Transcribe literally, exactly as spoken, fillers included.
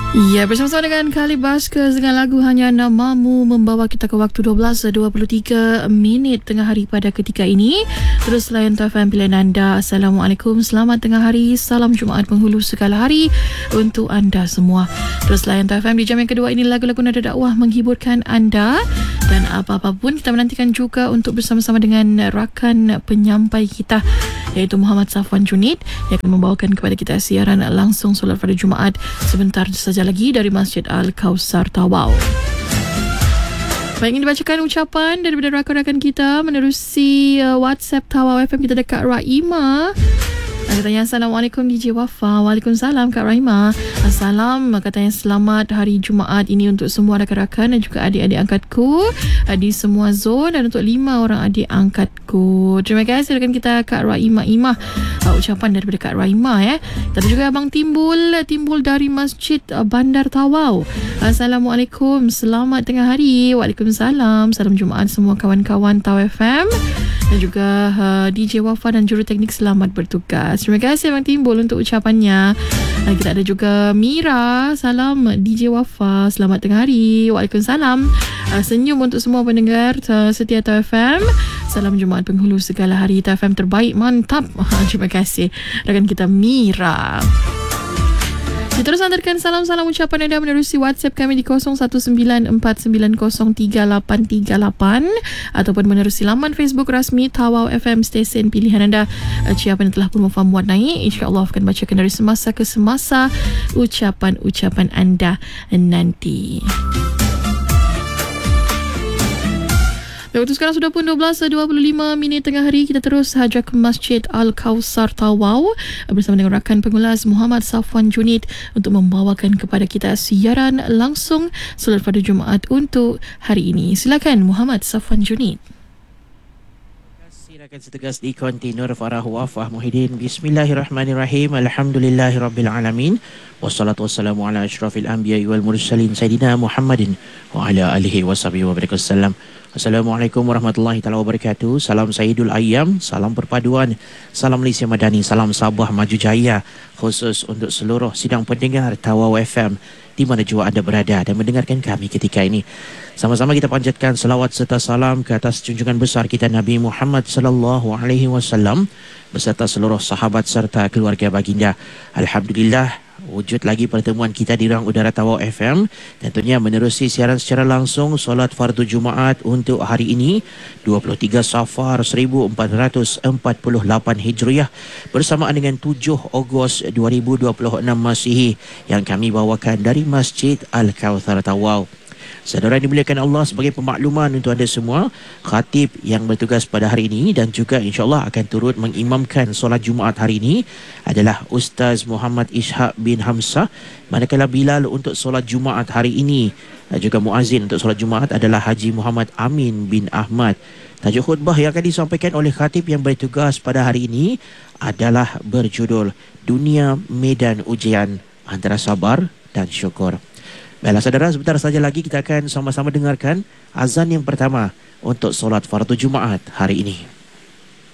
Ya, bersama-sama dengan Khalid Baskers dengan lagu Hanya Namamu membawa kita ke waktu dua belas dua puluh tiga minit tengah hari pada ketika ini. Terus layan T F M pilihan anda. Assalamualaikum, selamat tengah hari, salam Jumaat penghulu segala hari untuk anda semua. Terus layan T F M di jam yang kedua ini, lagu-lagu nada dakwah menghiburkan anda. Dan apa-apa pun kita menantikan juga untuk bersama-sama dengan rakan penyampai kita, iaitu Muhammad Safwan Junid, yang akan membawakan kepada kita siaran langsung solat pada Jumaat sebentar saja lagi dari Masjid Al-Kausar Tawau. Baik, ingin dibacakan ucapan daripada rakan-rakan kita menerusi uh, WhatsApp Tawau F M kita dekat Raima. Katanya, Assalamualaikum D J Wafa. Waalaikumsalam Kak Rahima. Assalam. Katanya, selamat hari Jumaat ini untuk semua rakan-rakan dan juga adik-adik angkatku di semua zon dan untuk lima orang adik angkatku. Terima kasih rakan kita Kak Rahima Imah. Uh, ucapan daripada Kak Rahima ya. Tadi juga Abang Timbul Timbul dari Masjid Bandar Tawau. Assalamualaikum. Selamat tengah hari. Waalaikumsalam. Salam Jumaat semua kawan-kawan Tawau F M. Dan juga uh, D J Wafa dan juruteknik selamat bertugas. Terima kasih Abang Timbul untuk ucapannya. uh, Kita ada juga Mira. Salam D J Wafa, selamat tengah hari. Waalaikumsalam. uh, Senyum untuk semua pendengar uh, setia T F M. Salam Jumaat penghulu segala hari. T F M terbaik, mantap. uh, Terima kasih rakan kita Mira. Kita terus hantarkan salam-salam ucapan anda menerusi WhatsApp kami di kosong satu sembilan empat sembilan kosong tiga lapan tiga lapan ataupun menerusi laman Facebook rasmi Tawau F M, stesen pilihan anda. Ucapan yang telah pun muat naik, insya-Allah akan bacakan dari semasa ke semasa ucapan-ucapan anda nanti. Baik, waktu sekarang sudah pun dua belas dua puluh lima minit tengah hari. Kita terus hajak ke Masjid Al-Kausar Tawau bersama dengan rakan pengulas Muhammad Safwan Junid untuk membawakan kepada kita siaran langsung solat pada Jumaat untuk hari ini. Silakan Muhammad Safwan Junid. Silakan setegas di kontinur Farah Wafah Muhyiddin. Bismillahirrahmanirrahim. Alhamdulillahirrabbilalamin. Wassalatu wassalamu ala ashrafil anbiya wal mursalin Sayyidina Muhammadin wa ala alihi wa sahbihi wa barakatuh. Assalamualaikum warahmatullahi taala wabarakatuh. Salam Sayyidul Ayyam, salam perpaduan, salam Malaysia Madani, salam Sabah Maju Jaya, khusus untuk seluruh sidang pendengar Tawau F M di mana jua anda berada dan mendengarkan kami ketika ini. Sama-sama kita panjatkan selawat serta salam ke atas junjungan besar kita Nabi Muhammad sallallahu alaihi wasallam beserta seluruh sahabat serta keluarga baginda. Alhamdulillah, wujud lagi pertemuan kita di ruang udara Tawau F M, tentunya menerusi siaran secara langsung solat fardu Jumaat untuk hari ini dua puluh tiga Safar seribu empat ratus empat puluh lapan Hijriah bersamaan dengan tujuh Ogos dua ribu dua puluh enam Masihi yang kami bawakan dari Masjid Al-Kausar Tawau. Saudara yang dimuliakan Allah, sebagai pemakluman untuk anda semua, khatib yang bertugas pada hari ini dan juga insya-Allah akan turut mengimamkan solat Jumaat hari ini adalah Ustaz Muhammad Ishaq bin Hamzah. Manakala Bilal untuk solat Jumaat hari ini dan juga muazzin untuk solat Jumaat adalah Haji Muhammad Amin bin Ahmad. Tajuk khutbah yang akan disampaikan oleh khatib yang bertugas pada hari ini adalah berjudul Dunia Medan Ujian Antara Sabar dan Syukur. Baiklah saudara, sebentar saja lagi kita akan sama-sama dengarkan azan yang pertama untuk solat fardu Jumaat hari ini.